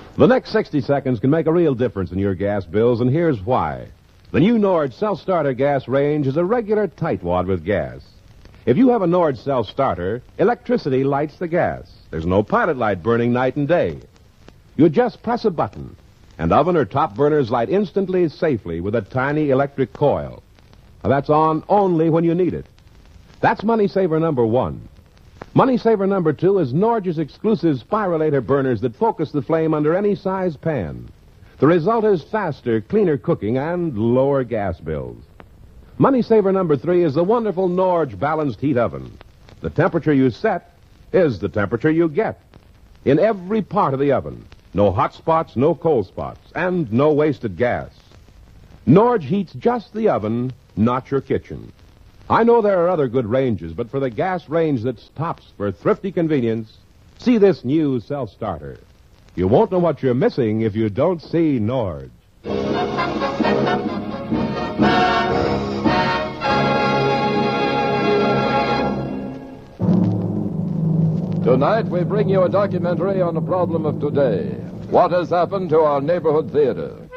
The next 60 seconds can make a real difference in your gas bills, and here's why. The new Nord self-starter gas range is a regular tightwad with gas. If you have a Nord self-starter, electricity lights the gas. There's no pilot light burning night and day. You just press a button, and oven or top burners light instantly, safely, with a tiny electric coil. Now, that's on only when you need it. That's Money Saver number 1. Money Saver number 2 is Norge's exclusive spiralator burners that focus the flame under any size pan. The result is faster, cleaner cooking and lower gas bills. Money Saver number 3 is the wonderful Norge balanced heat oven. The temperature you set is the temperature you get. In every part of the oven. No hot spots, no cold spots, and no wasted gas. Norge heats just the oven, not your kitchen. I know there are other good ranges, but for the gas range that's tops for thrifty convenience, see this new self-starter. You won't know what you're missing if you don't see Norge. Tonight, we bring you a documentary on the problem of today. What has happened to our neighborhood theater?